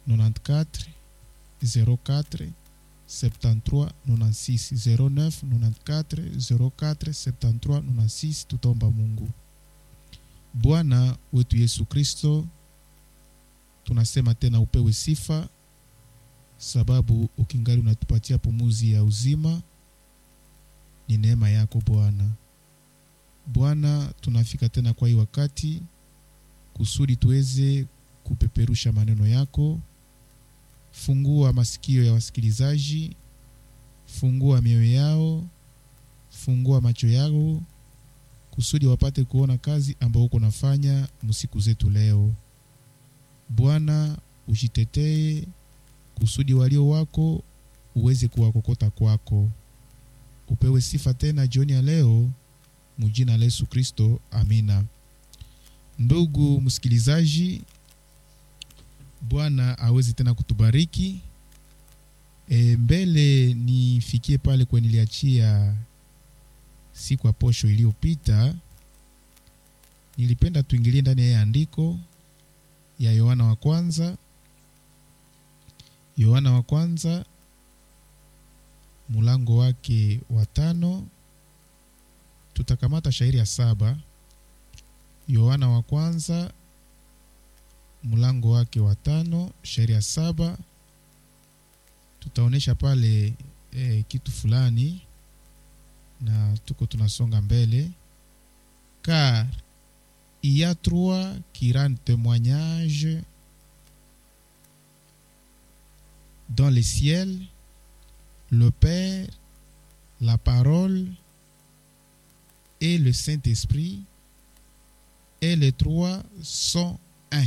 94 04 73 96 09 94 04 73 96. Tutaomba Mungu. Bwana wetu Yesu Kristo, tunasema tena upewe sifa, sababu ukingali unatupatia pumuzi ya uzima. Ni neema yako Bwana. Bwana, tunafika tena kwa hii wakati kusudi tuweze kupeperusha maneno yako. Fungua masikio ya wasikilizaji, fungua mioyo yao, fungua macho yao kusudi wapate kuona kazi ambayo uko nafanya msiku zetu leo. Bwana, ujitetee kusudi walio wako uweze kuwakokota kwako. Upewe sifa tena jioni ya leo, mjina la Yesu Kristo, amina. Ndugu msikilizaji, Bwana aweze tena kutubariki. Mbele nifikie pale kwa niliachia siku ya posho iliyopita, nilipenda tuingilie ndani ya andiko ya Yohana wa kwanza mulango wake wa 5. Tutakamata shairi ya 7. Yohana wa kwanza mulango wake wa 5 shairi ya 7. Tutaonesha pale kitu fulani na tuko tunasonga mbele. Car il y a 3 qui rendent témoignage dans le ciel: le Père, la Parole et le Saint-Esprit, et les 3 sont un.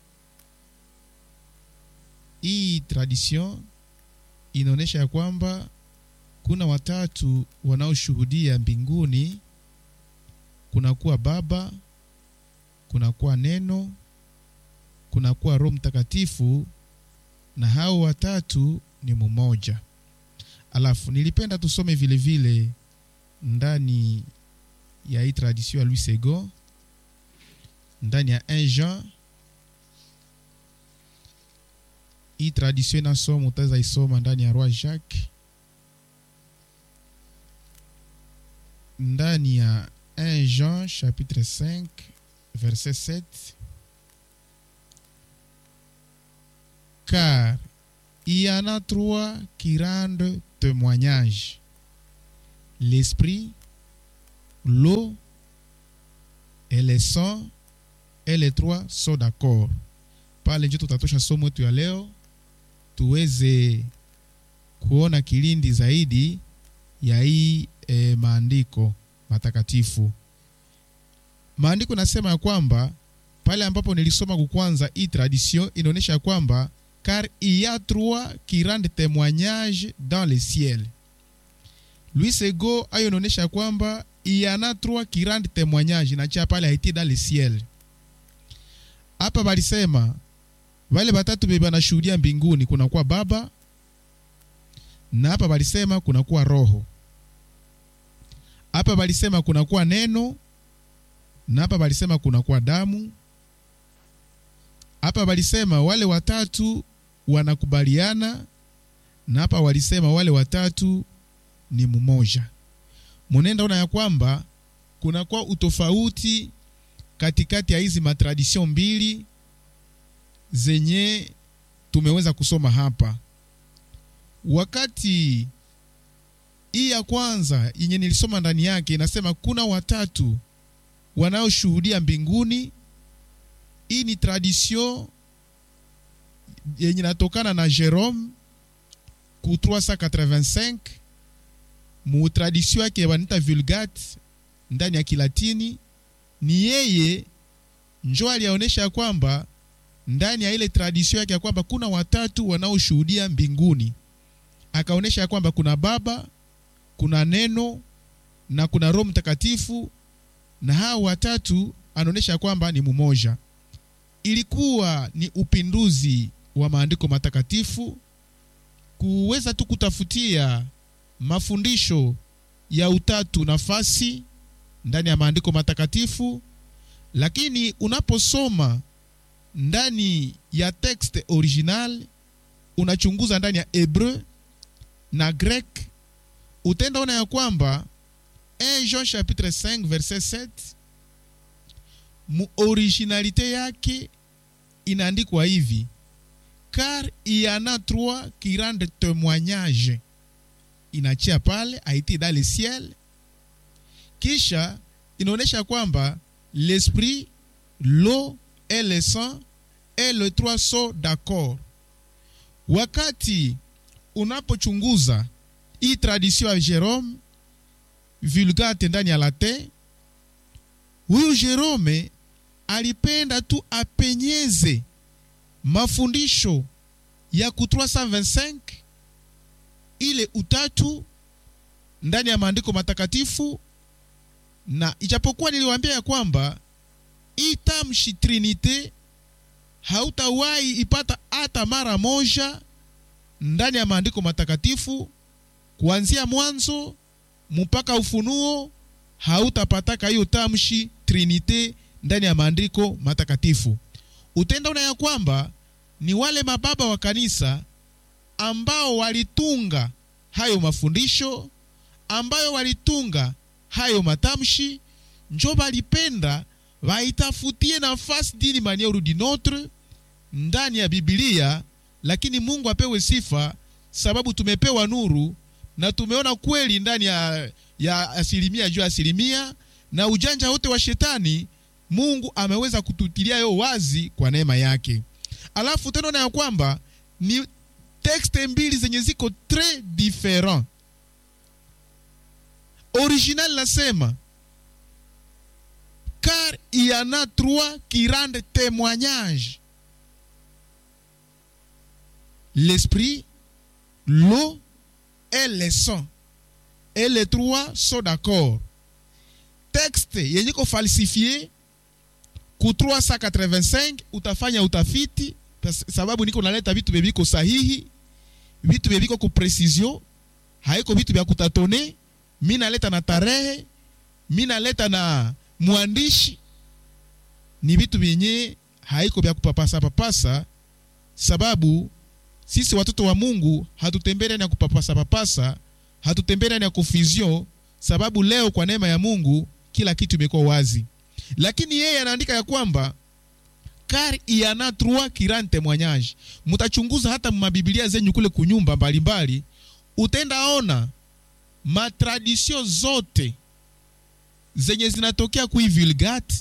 Hii tradition inaonesha ya kwamba kuna watatu wanaoshuhudia mbinguni. Kuna kuwa Baba, kuna kuwa Neno, kuna kuwa Roho Mtakatifu, na hao watatu ni mmoja. Alafu nilipenda tusome vile vile ndani ya hii tradition ya Louis II, ndani ya 1 Jean. Hii tradition inasoma, utaweza isoma ndani ya Roi Jacques, ndani ya 1 Jean chapitre 5 verset 7. Car il y en a 3 qui rendent témoignage: l'esprit, l'eau et le sang, et les 3 sont d'accord. Pale ndio tutatosha somo yetu ya leo, tuweze kuona kilindi zaidi ya hii maandiko matakatifu. Maandiko nasema ya kwamba pale ambapo nilisoma kwanza, hii tradition inaonyesha kwamba car il y a 3 qui rendent témoignage dans le ciel. Louis II ayo inaonyesha kwamba il y en a 3 qui rendent témoignage, na cha pale haiti dans le ciel. Hapa balisema wale batatu beba na shuhudia mbinguni, kuna kuwa Baba, na hapa balisema kuna kuwa Roho. Hapa balisema kuna kuwa Neno, na hapa balisema kuna kuwa damu. Hapa balisema wale watatu wanakubaliana, na hapa walisema wale watatu ni mmoja. Munenda ona ya kwamba kuna kwa utofauti katikati ya hizi matradition mbili zenye tumeweza kusoma hapa. Wakati hii ya kwanza yenye nilisoma ndani yake inasema kuna watatu wanaoshuhudia mbinguni. Hii ni tradition yenye inatokana na Jerome ku 385, mu tradition yake wanita Vulgate ndani ya Kilatini. Ni yeye njoo alionyesha kwamba ndani ya ile tradition yake kwamba kuna watatu wanaoshuhudia mbinguni. Akaonesha kwamba kuna Baba, kuna Neno na kuna Roho Mtakatifu, na hao watatu anaonesha kwamba ni mmoja. Ilikuwa ni upinduzi wa maandiko matakatifu kuweza tu kutafutia mafundisho ya utatu nafasi ndani ya maandiko matakatifu, lakini unaposoma ndani ya text original unachunguza ndani ya Hebreu na Grek, utenda ona ya kwamba 1 Jean chapitre 5 verset 7 mu originalité yake inaandikwa hivi: car il y en a trois qui rendent témoignage. Inachia pale a été dans le ciel. Kisha inaonesha kwamba l'esprit, l'eau et le sang et les trois sont d'accord. Wakati unapochunguza hii tradition ya Jerome Vulgate ndani ya Latin, huyu Jerome alipenda tu apenyeze mafundisho ya ku 325 ile utatu ndani ya maandiko matakatifu. Na ijapokuwa niliwaambia ya kwamba itamshi Trinite hautawahi ipata hata mara moja ndani ya maandiko matakatifu, kuanzia Mwanzo mpaka Ufunuo hautapataka hiyo tamshi Trinite ndani ya maandiko matakatifu. Utenda una ya kwamba ni wale mababa wa kanisa ambao walitunga hayo mafundisho, ambayo walitunga hayo matamshi, njo balipenda waitafutie nafasi dini manière d'une autre ndani ya Biblia. Lakini Mungu apewe sifa, sababu tumepewa nuru na tumeona kweli ndani ya asilimia juu asilimia, na ujanja wote wa shetani Mungu ameweza kututilia yo wazi kwa neema yake. Alafu tena na kwamba ni texte mbili zenye ziko très différent. Original nasema car il y en a trois qui rendent témoignage: l'esprit, l'eau et le sang, et les trois sont d'accord. Texte yenye ko falsifié ku 385 utafanya utafiti, sababu niko naleta vitu bebiko sahihi, vitu bebiko ku precision, haiko vitu vya kutatone. Mimi naleta na tarehe, mimi naleta na mwandishi, ni vitu vyenye haiko vya kupapasa papasa, sababu sisi watoto wa Mungu hatutembea na kupapasa papasa, hatutembea na confusion, sababu leo kwa neema ya Mungu kila kitu imekuwa wazi. Lakini yeye anaandika ya kwamba car il y en a trois qui rendent témoignage. Mutachunguza hata mabiblia zenyu kule kunyumba mbalimbali, utenda ona matradisio zote zenye zinatokea kui Vulgate,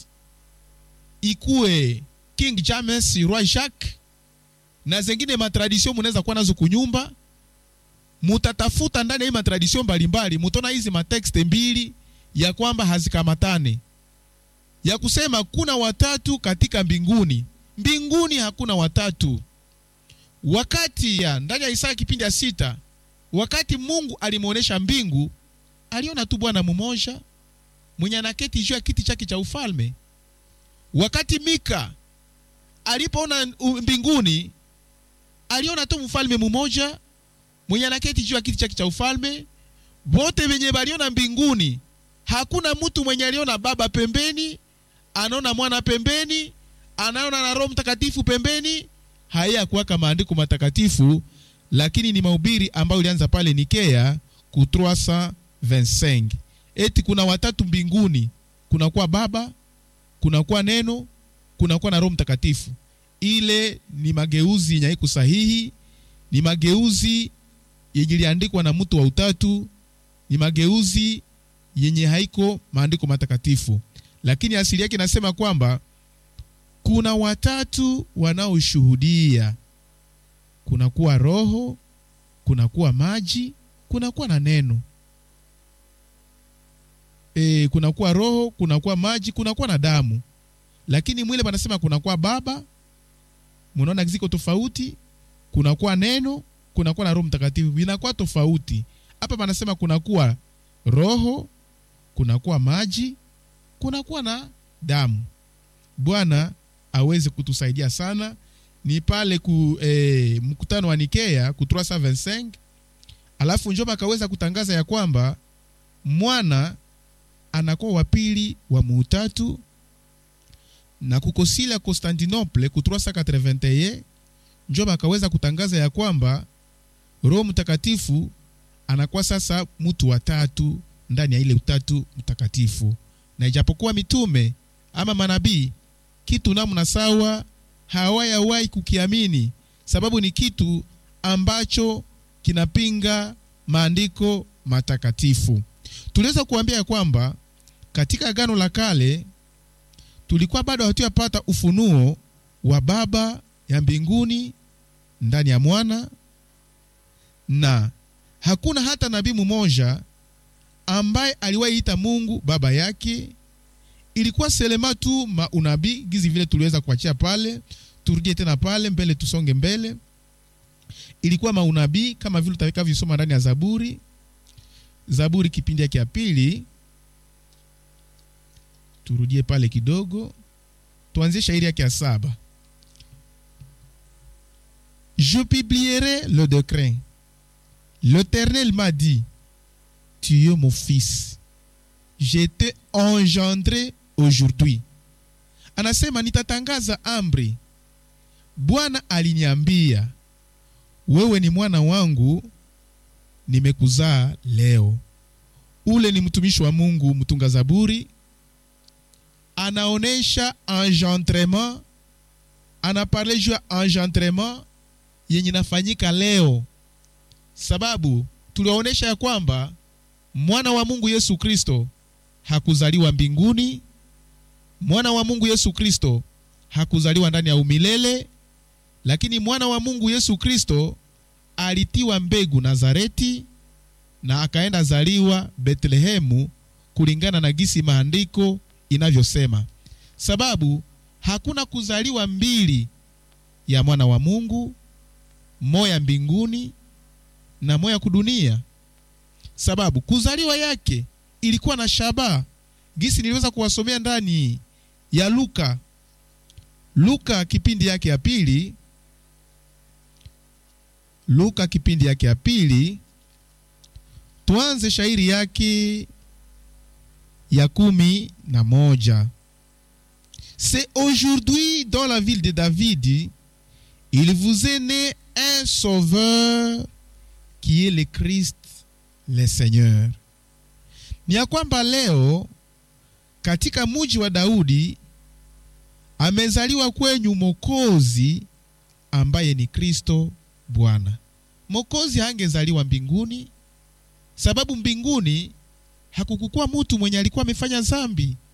ikue King James, Roi Jacques na zengine matradisio munaweza kuwa nazo kunyumba, mutatafuta ndani ya matradisio mbalimbali, mutona hizi matexte mbili ya kwamba hazikamatane, ya kusema kuna watatu katika mbinguni. Mbinguni hakuna watatu. Wakati ya ndani ya Isaya kipindi ya 6, wakati Mungu alimuonesha mbingu, aliona tu Bwana mmoja mwenye anaketi juu ya kiti chake cha ufalme. Wakati Mika alipoona mbinguni, aliona tu mfalme mmoja mwenye anaketi juu ya kiti chake cha ufalme. Wote wenye baliona mbinguni, hakuna mtu mwenye aliona Baba pembeni, anaona Mwana pembeni, anaona na Roho Mtakatifu pembeni. Haya kuwaka maandiko matakatifu, lakini ni mahubiri ambayo ilianza pale Nikea ku 325. Eti kuna watatu mbinguni, kuna kwa Baba, kuna kwa Neno, kuna kwa na Roho Mtakatifu. Ile ni mageuzi yenye haiko sahihi, ni mageuzi yenye iliandikwa na mtu wa utatu, ni mageuzi yenye haiko maandiko matakatifu. Lakini asili yake nasema kwamba kuna watatu wanaoshuhudia. Kuna kuwa roho, kuna kuwa maji, kuna kuwa na neno. Kuna kuwa roho, kuna kuwa maji, kuna kuwa na damu. Lakini mwile wanasema kuna kuwa Baba, munaona ziko tofauti. Kuna kuwa neno, kuna kuwa na Roho Mtakatifu, vinakuwa tofauti. Hapa wanasema kuna kuwa roho, kuna kuwa maji, kuna kuwa na damu. Bwana aweze kutusaidia sana. Ni pale ku mkutano wa Nikea ku 325. Alafu njoba akaweza kutangaza ya kwamba mwana anakuwa wa pili wa muutatu, na kukosila Constantinople ku 381 njo bakaweza kutangaza ya kwamba Roho Mtakatifu anakuwa sasa mtu wa tatu ndani ya ile utatu mtakatifu. Na ijapokuwa mitume ama manabii kitu namna sawa hawayawahi kukiamini, sababu ni kitu ambacho kinapinga maandiko matakatifu. Tuliweza kuambia kwamba katika Agano la Kale tulikuwa bado hatuyapata ufunuo wa Baba ya mbinguni ndani ya Mwana, na hakuna hata nabii mmoja ambaye aliwahi Mungu baba yake. Ilikuwa selema tu maunabii gizi vile tuliweza kuachia pale. Turudie tena pale mbele, tusonge mbele. Ilikuwa maunabii kama vile utakavyo ndani ya Zaburi. Zaburi kipindi yake ya pili. Turudie pale kidogo. Tuanzie shairi yake ya 7. Je publierai le décret. L'Éternel m'a dit, tu es mon fils. Je t'ai engendré aujourd'hui. Anasema nitatangaza amri. Bwana aliniambia, wewe ni mwana wangu, nimekuzaa leo. Ule ni mtumishi wa Mungu mtunga Zaburi. Anaonesha engendrement. Anaparle juu ya engendrement yenye nafanyika leo. Sababu tuliwaonesha ya kwamba mwana wa Mungu Yesu Kristo hakuzaliwa mbinguni. Mwana wa Mungu Yesu Kristo hakuzaliwa ndani ya umilele, lakini mwana wa Mungu Yesu Kristo alitiwa mbegu Nazareti na akaenda zaliwa Betlehemu kulingana na gisi maandiko inavyosema. Sababu hakuna kuzaliwa mbili ya mwana wa Mungu, moya mbinguni na moya kudunia. Sababu kuzaliwa yake ilikuwa na shabaha. Gisi niliweza kuwasomea ndani ya Luka kipindi yake ya pili. Luka kipindi yake ya pili. Tuanze shairi yake ya 11. C'est aujourd'hui dans la ville de David, il vous est né un sauveur qui est le Christ, le Seigneur. Ni ya kwamba leo katika mji wa Daudi amezaliwa kwenyu Mwokozi ambaye ni Kristo Bwana. Mwokozi hangezaliwa mbinguni, sababu mbinguni hakukukua mtu mwenye alikuwa amefanya dhambi.